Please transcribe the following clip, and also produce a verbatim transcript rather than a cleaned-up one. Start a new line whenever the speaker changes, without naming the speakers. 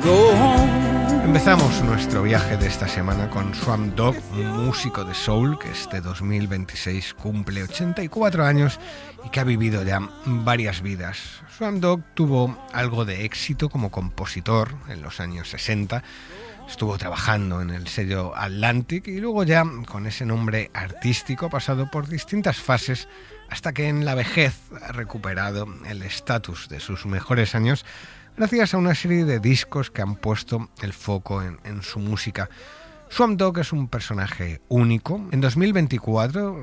go home.
Empezamos nuestro viaje de esta semana con Swamp Dogg, un músico de soul que este dos mil veintiséis cumple ochenta y cuatro años y que ha vivido ya varias vidas. Swamp Dogg tuvo algo de éxito como compositor en los años sesenta, estuvo trabajando en el sello Atlantic y luego ya con ese nombre artístico ha pasado por distintas fases hasta que en la vejez ha recuperado el estatus de sus mejores años gracias a una serie de discos que han puesto el foco en, en su música. Swamp Dogg es un personaje único. En dos mil veinticuatro